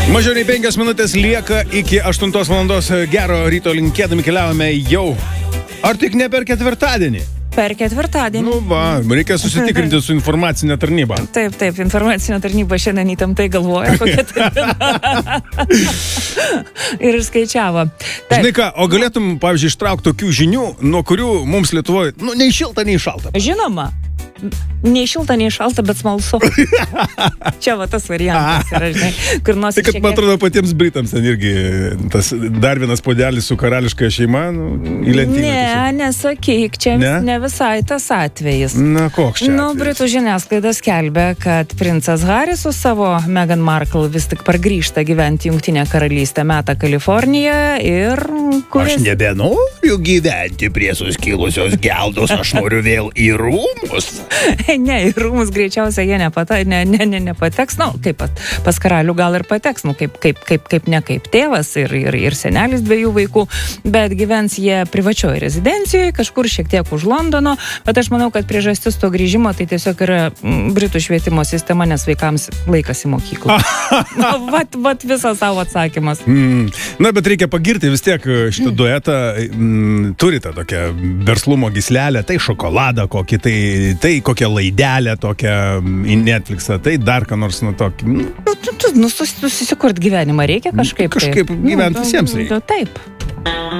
Mažiau nei 5 minutės lieka iki 8 valandos. Gero ryto linkėdami keliaujame jau. Ar tik ne per ketvirtadienį? Per ketvirtadienį. Nu va, reikia susitikrinti su informacinė tarnyba. Taip, informacinė tarnyba šiandien įtemptai galvoja, kokia tai ir skaičiavo. Taip. Žinai ką, o galėtum, pavyzdžiui, ištraukti tokių žinių, nuo kurių mums Lietuvoje, nei šilta, nei šalta. Žinoma. Nei šilta, nei šalta, bet smalsu. Čia va tas variantas yra, žinai, kur nors... Tai kad, man atrodo, patiems Britams ten irgi tas dar vienas puodelis su karališka šeima, į lentynę. Nesakyk, čia ne visai tas atvejis. Na, koks čia atvejis? Britų žiniasklaida skelbia, kad princas Haris su savo Meghan Markle vis tik pargrįžta gyventi Jungtinę karalystę, meta Kaliforniją ir... Aš nebenoriu gyventi prie suskilusios geldos, aš noriu vėl į rūmus. Ne, į rūmus greičiausiai jie nepateks, kaip pas karalių gal ir pateks, kaip ne kaip tėvas ir senelis 2 vaikų, bet gyvens jie privačioje rezidencijoje, kažkur šiek tiek už Londono, bet aš manau, kad priežastis to grįžimo tai tiesiog yra Britų švietimo sistema, nes vaikams laikas į mokyklą. Vat visas savo atsakymas. Na, bet reikia pagirti vis tiek šitą duetą, turite tokią verslumo gyslelę, tai šokoladą kokį, tai kokią laidelę tokią į Netflixą, tai dar ką nors tokį. Susisikurt gyvenimą reikia kažkaip. Kažkaip gyventi visiems reikia. Taip.